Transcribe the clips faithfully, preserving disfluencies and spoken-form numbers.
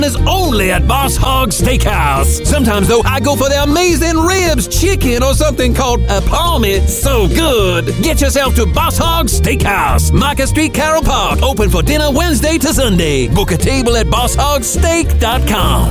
is only at Boss Hog Steakhouse. Sometimes, though, I go for their amazing ribs, chicken, or something called a palmy. So good. Get yourself to Boss Hog Steakhouse, Market Street, Carroll Park. Open for dinner Wednesday to Sunday. Book a table at boss hog steak dot com.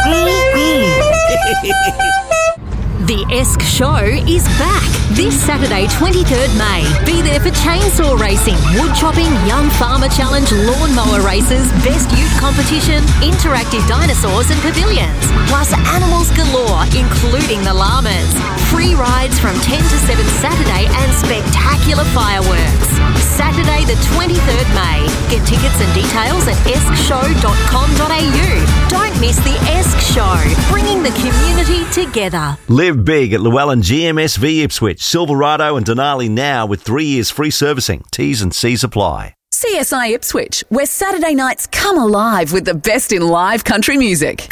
The Esk Show is back this Saturday, twenty-third May. Be there for chainsaw racing, wood chopping, young farmer challenge, lawnmower races, best youth competition, interactive dinosaurs and pavilions, plus animals galore, including the llamas. Free rides from ten to seven Saturday and spectacular fireworks. Saturday the twenty-third May. Get tickets and details at esk show dot com dot a u. Don't miss the Esk Show, bringing the community together. Live big at Llewellyn G M S V Ipswich, Silverado and Denali now with three years free servicing. T's and C's apply. C S I Ipswich, where Saturday nights come alive with the best in live country music.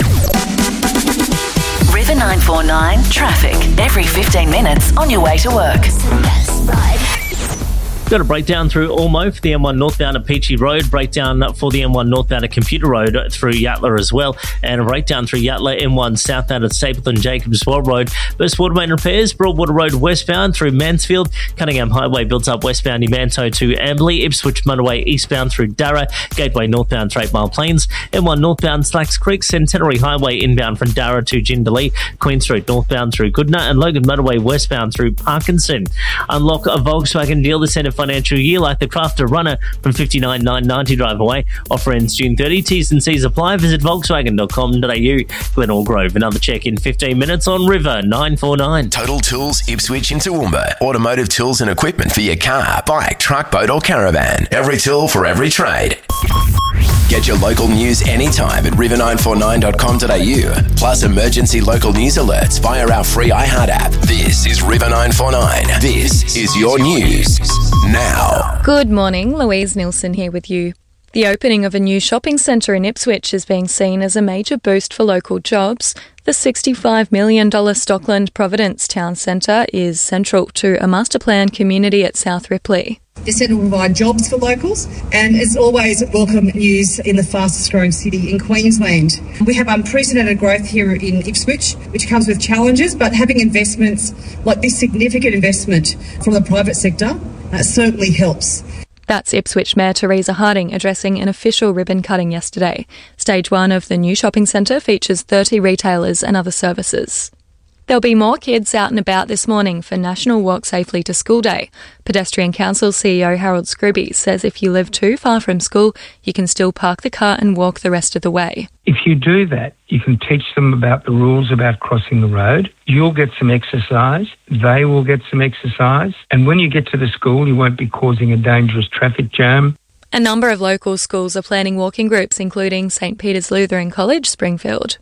River nine four nine traffic. Every fifteen minutes on your way to work. Got a breakdown through Ormo for the M one northbound at Peachy Road, breakdown for the M one northbound at Computer Road through Yatla as well, and a breakdown through Yatla M one southbound at Stapleton Jacobs Well Road. Burst water main repairs, Broadwater Road westbound through Mansfield, Cunningham Highway built up westbound in Manto to Amberley, Ipswich motorway eastbound through Darra, Gateway northbound through Eight Mile Plains, M one northbound Slacks Creek, Centenary Highway inbound from Darra to Jindalee, Queen Street northbound through Goodna, and Logan motorway westbound through Parkinson. Unlock a Volkswagen dealer centre financial year like the Crafter Runner from fifty-nine nine ninety drive away. Offer ends June thirtieth. T's and C's apply. Visit volkswagen dot com dot a u. Glenelg Grove. Another check in fifteen minutes on River nine four nine. Total Tools Ipswich in Toowoomba. Automotive tools and equipment for your car, bike, truck, boat or caravan. Every tool for every trade. Get your local news anytime at river nine four nine dot com dot a u. Plus emergency local news alerts via our free iHeart app. This is River nine four nine. This is your news now. Good morning, Louise Nilsson here with you. The opening of a new shopping centre in Ipswich is being seen as a major boost for local jobs. The sixty-five million dollars Stockland Providence Town Centre is central to a master plan community at South Ripley. The centre will provide jobs for locals, and as always, welcome news in the fastest growing city in Queensland. We have unprecedented growth here in Ipswich, which comes with challenges, but having investments like this significant investment from the private sector uh, certainly helps. That's Ipswich Mayor Teresa Harding addressing an official ribbon cutting yesterday. Stage one of the new shopping centre features thirty retailers and other services. There'll be more kids out and about this morning for National Walk Safely to School Day. Pedestrian Council C E O Harold Scrooby says if you live too far from school, you can still park the car and walk the rest of the way. If you do that, you can teach them about the rules about crossing the road. You'll get some exercise. They will get some exercise. And when you get to the school, you won't be causing a dangerous traffic jam. A number of local schools are planning walking groups, including St Peter's Lutheran College, Springfield.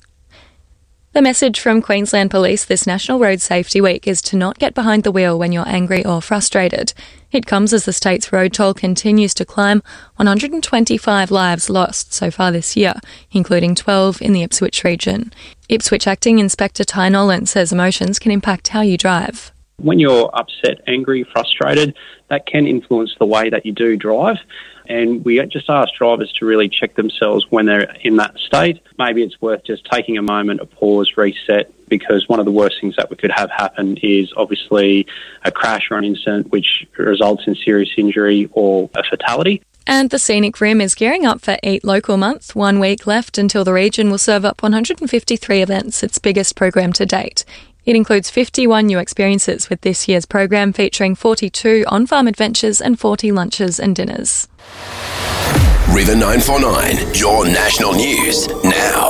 The message from Queensland Police this National Road Safety Week is to not get behind the wheel when you're angry or frustrated. It comes as the state's road toll continues to climb, one hundred twenty-five lives lost so far this year, including twelve in the Ipswich region. Ipswich Acting Inspector Ty Nolan says emotions can impact how you drive. When you're upset, angry, frustrated, that can influence the way that you do drive. And we just ask drivers to really check themselves when they're in that state. Maybe it's worth just taking a moment, a pause, reset, because one of the worst things that we could have happen is obviously a crash or an incident which results in serious injury or a fatality. And the Scenic Rim is gearing up for Eat Local Month. One week left until the region will serve up one hundred fifty-three events, its biggest program to date. It includes fifty-one new experiences, with this year's program featuring forty-two on-farm adventures and forty lunches and dinners. River nine four nine, your national news now.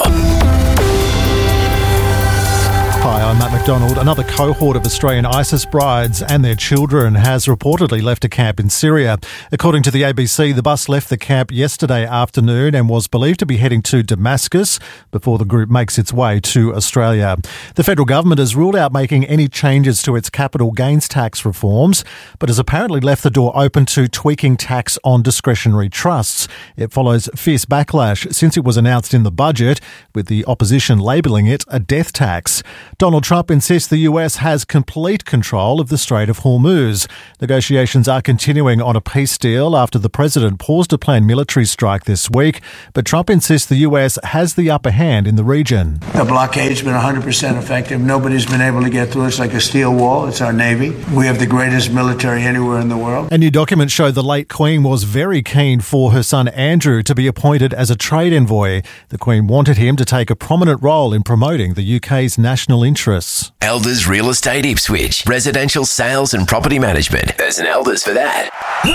Hi, I'm Matt McDonald. Another cohort of Australian ISIS brides and their children has reportedly left a camp in Syria. According to the A B C, the bus left the camp yesterday afternoon and was believed to be heading to Damascus before the group makes its way to Australia. The federal government has ruled out making any changes to its capital gains tax reforms, but has apparently left the door open to tweaking tax on discretionary trusts. It follows fierce backlash since it was announced in the budget, with the opposition labelling it a death tax. Donald Trump insists the U S has complete control of the Strait of Hormuz. Negotiations are continuing on a peace deal after the president paused a planned military strike this week, but Trump insists the U S has the upper hand in the region. The blockade's been one hundred percent effective. Nobody's been able to get through. It's like a steel wall. It's our Navy. We have the greatest military anywhere in the world. A new document showed the late Queen was very keen for her son Andrew to be appointed as a trade envoy. The Queen wanted him to take a prominent role in promoting the U K's national interests. Elders Real Estate Ipswich. Residential sales and property management. There's an Elders for that.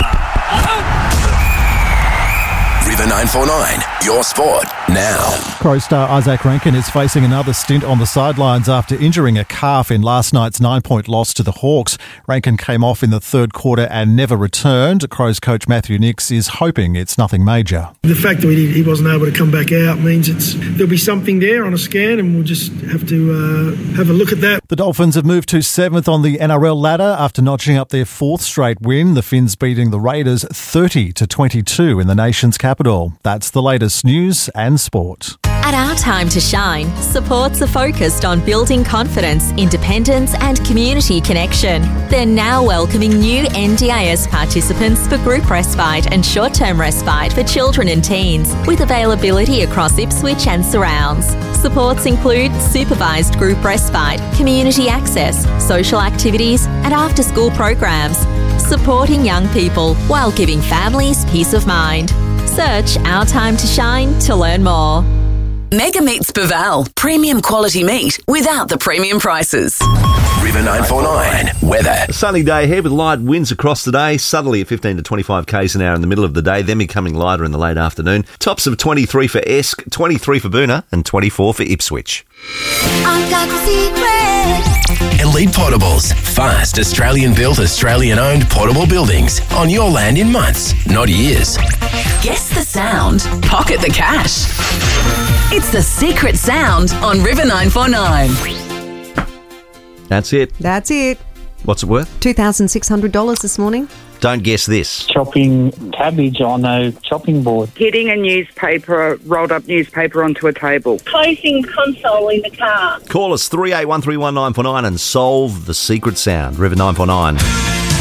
River nine four nine, your sport now. Crows star Isaac Rankin is facing another stint on the sidelines after injuring a calf in last night's nine-point loss to the Hawks. Rankin came off in the third quarter and never returned. Crows coach Matthew Nix is hoping it's nothing major. The fact that he, he wasn't able to come back out means it's there'll be something there on a scan, and we'll just have to uh, have a look at that. The Dolphins have moved to seventh on the N R L ladder after notching up their fourth straight win. The Finns beating the Raiders thirty to twenty-two in the nation's capital. That's the latest news and sport. At Our Time to Shine, supports are focused on building confidence, independence and community connection. They're now welcoming new N D I S participants for group respite and short-term respite for children and teens, with availability across Ipswich and surrounds. Supports include supervised group respite, community access, social activities and after-school programs, supporting young people while giving families peace of mind. Search Our Time to Shine to learn more. Mega Meats Baval. Premium quality meat without the premium prices. River nine four nine, weather. A sunny day ahead with light winds across the day, southerly at fifteen to twenty-five k's an hour in the middle of the day, then becoming lighter in the late afternoon. Tops of twenty-three for Esk, twenty-three for Boonah and twenty-four for Ipswich. I've got the secret. Elite Portables. Fast, Australian-built, Australian-owned portable buildings on your land in months, not years. Guess the sound. Pocket the cash. It's the secret sound on River nine four nine. That's it. That's it. What's it worth? two thousand six hundred dollars this morning. Don't guess this. Chopping cabbage on a chopping board. Hitting a newspaper, rolled up newspaper onto a table. Closing console in the car. Call us three eight one three one nine four nine and solve the secret sound. River nine four nine.